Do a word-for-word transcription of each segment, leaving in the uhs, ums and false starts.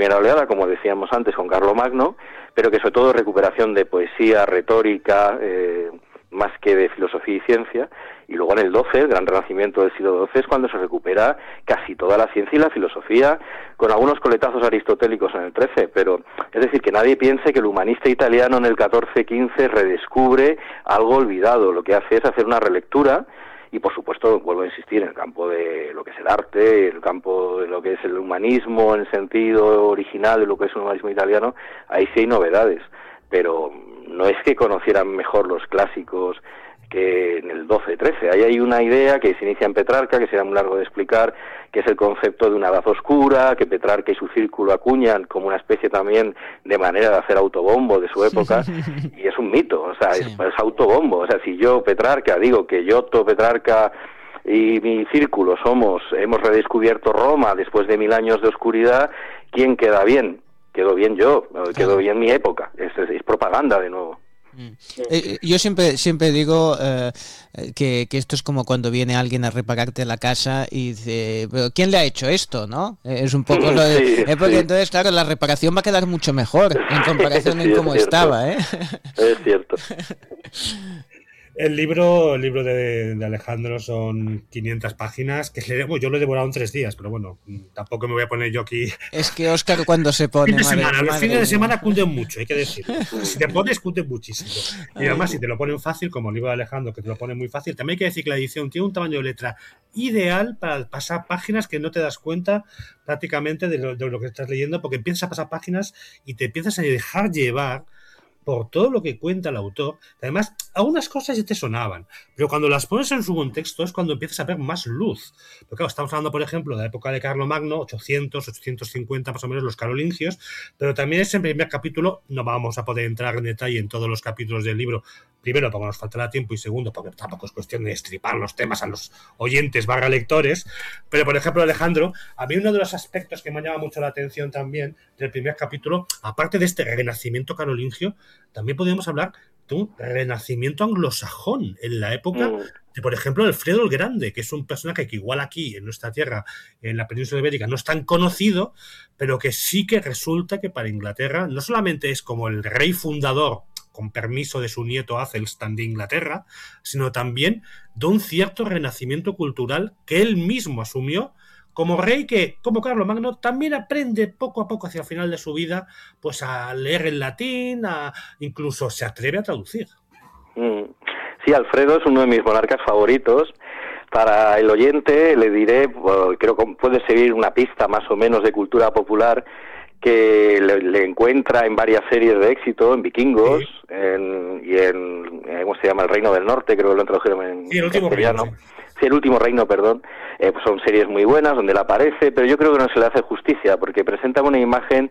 primera oleada, como decíamos antes, con Carlomagno, pero que sobre todo recuperación de poesía, retórica, eh, más que de filosofía y ciencia. Y luego en el doce, el gran renacimiento del siglo doce, es cuando se recupera casi toda la ciencia y la filosofía, con algunos coletazos aristotélicos en el trece, pero es decir, que nadie piense que el humanista italiano en el catorce quince redescubre algo olvidado. Lo que hace es hacer una relectura, y por supuesto, vuelvo a insistir, en el campo de lo que es el arte, el campo de lo que es el humanismo, en el sentido original de lo que es un humanismo italiano, ahí sí hay novedades, pero no es que conocieran mejor los clásicos que en el doce trece. Ahí hay una idea que se inicia en Petrarca, que será muy largo de explicar, que es el concepto de una edad oscura, que Petrarca y su círculo acuñan como una especie también de manera de hacer autobombo de su época, y es un mito, o sea, sí. es, es autobombo. O sea, si yo, Petrarca, digo que Giotto, Petrarca y mi círculo somos, hemos redescubierto Roma después de mil años de oscuridad, ¿quién queda bien? Quedo bien yo, quedó bien mi época. Es, es, es propaganda de nuevo. Mm. Eh, yo siempre siempre digo eh, que, que esto es como cuando viene alguien a repararte la casa y dice, pero ¿quién le ha hecho esto? ¿no? Eh, es un poco lo de, sí, eh, porque sí. Entonces, claro, la reparación va a quedar mucho mejor en comparación sí, en cómo estaba, ¿eh? Es cierto. El libro, el libro de, de Alejandro son quinientas páginas, que leemos, yo lo he devorado en tres días, pero bueno, tampoco me voy a poner yo aquí. Es que Óscar cuando se pone... Fin de madre, semana, madre, los fines madre. de semana cunden mucho, hay que decirlo. Si te pones, cunden muchísimo. Y además, si te lo ponen fácil, como el libro de Alejandro, que te lo pone muy fácil, también hay que decir que la edición tiene un tamaño de letra ideal para pasar páginas que no te das cuenta prácticamente de lo, de lo que estás leyendo, porque empiezas a pasar páginas y te empiezas a dejar llevar por todo lo que cuenta el autor. Además, algunas cosas ya te sonaban, pero cuando las pones en su contexto es cuando empiezas a ver más luz. Porque claro, estamos hablando, por ejemplo, de la época de Carlomagno, ochocientos, ochocientos cincuenta más o menos, los carolingios, pero también ese primer capítulo, no vamos a poder entrar en detalle en todos los capítulos del libro, primero porque nos faltará tiempo y segundo porque tampoco es cuestión de estripar los temas a los oyentes barra lectores, pero por ejemplo, Alejandro, a mí uno de los aspectos que me llama mucho la atención también del primer capítulo, aparte de este renacimiento carolingio, también podríamos hablar de un renacimiento anglosajón en la época Mm. de, por ejemplo, Alfredo el Grande, que es un personaje que igual aquí en nuestra tierra, en la península ibérica, no es tan conocido, pero que sí que resulta que para Inglaterra no solamente es como el rey fundador, con permiso de su nieto Athelstan de Inglaterra, sino también de un cierto renacimiento cultural que él mismo asumió como rey, que, como Carlomagno, también aprende poco a poco hacia el final de su vida pues a leer en latín, a, incluso se atreve a traducir. Mm. Sí, Alfredo es uno de mis monarcas favoritos. Para el oyente le diré, bueno, creo que puede seguir una pista más o menos de cultura popular, que le, le encuentra en varias series de éxito, en Vikingos, sí. en, y en, ¿cómo se llama? El Reino del Norte, creo que lo tradujeron en sí, el último castellano. Reino, sí. Sí, el último reino, perdón. Eh, pues son series muy buenas donde él aparece, pero yo creo que no se le hace justicia, porque presenta una imagen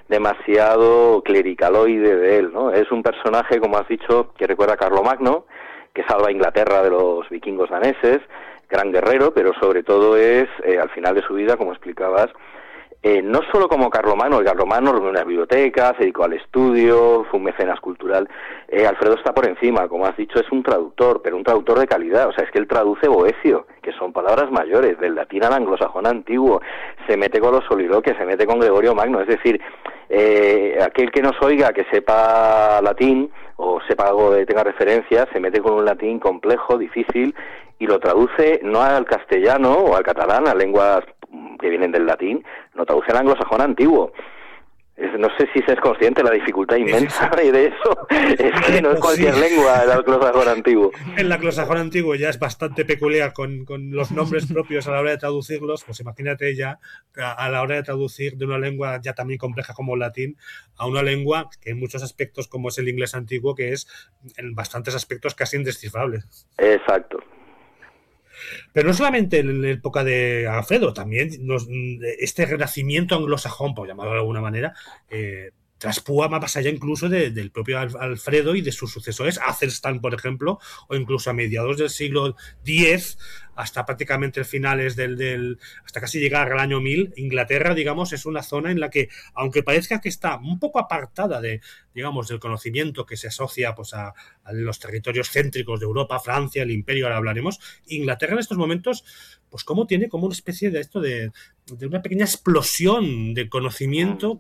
demasiado clericaloide de él, ¿no? Es un personaje, como has dicho, que recuerda a Carlomagno, que salva a Inglaterra de los vikingos daneses, gran guerrero, pero sobre todo es, eh, al final de su vida, como explicabas, Eh, no solo como Carlomagno, el Carlomagno reunió una biblioteca, se dedicó al estudio, fue un mecenas cultural. Eh, Alfredo está por encima, como has dicho, es un traductor, pero un traductor de calidad. O sea, es que él traduce Boecio, que son palabras mayores, del latín al anglosajón antiguo, se mete con los soliloquios, se mete con Gregorio Magno. Es decir, eh, aquel que nos oiga, que sepa latín, o sepa algo de, tenga referencia, se mete con un latín complejo, difícil, y lo traduce no al castellano o al catalán, a lenguas que vienen del latín, lo traduce al anglosajón antiguo. Es, no sé si se es consciente de la dificultad inmensa de eso. Es que no es cualquier sí. lengua el anglosajón antiguo. El anglosajón antiguo ya es bastante peculiar con, con los nombres propios a la hora de traducirlos, pues imagínate ya a, a la hora de traducir de una lengua ya también compleja como el latín a una lengua que en muchos aspectos, como es el inglés antiguo, que es en bastantes aspectos casi indescifrable. Exacto. Pero no solamente en la época de Alfredo, también nos, este renacimiento anglosajón, por llamarlo de alguna manera, eh, traspúa más allá incluso de, del propio Alfredo y de sus sucesores, Athelstan, por ejemplo, o incluso a mediados del siglo diez, hasta prácticamente finales del, del hasta casi llegar al año mil, Inglaterra, digamos, es una zona en la que, aunque parezca que está un poco apartada de, digamos, del conocimiento que se asocia pues a, a los territorios céntricos de Europa, Francia, el Imperio, ahora hablaremos, Inglaterra en estos momentos, pues como tiene como una especie de esto de, de una pequeña explosión de conocimiento